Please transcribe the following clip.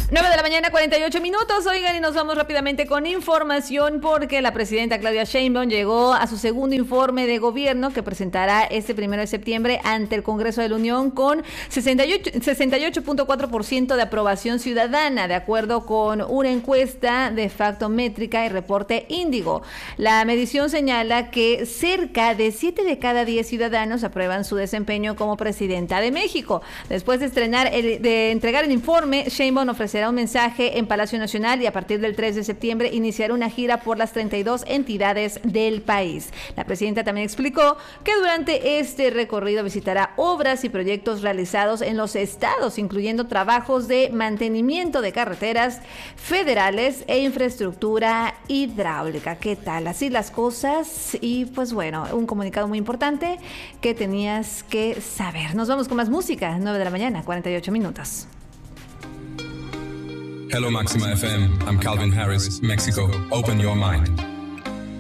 9 de la mañana, 48 minutos. Oigan, y nos vamos rápidamente con información porque la presidenta Claudia Sheinbaum llegó a su segundo informe de gobierno que presentará este 1 de septiembre ante el Congreso de la Unión con 68.4% de aprobación ciudadana, de acuerdo con una encuesta de Factométrica y Reporte Índigo. La medición señala que cerca de 7 de cada 10 ciudadanos aprueban su desempeño como presidenta de México. Después de entregar el informe, Sheinbaum ofrecerá un mensaje en Palacio Nacional y a partir del 3 de septiembre iniciará una gira por las 32 entidades del país. La presidenta también explicó que durante este recorrido visitará obras y proyectos realizados en los estados, incluyendo trabajos de mantenimiento de carreteras federales e infraestructura hidráulica. ¿Qué tal? Así las cosas y pues bueno, un comunicado muy importante que tenías que saber. Nos vamos con más música, 9 de la mañana, 48 minutos. Hello, Maxima FM. I'm Calvin Harris, Mexico. Open your mind.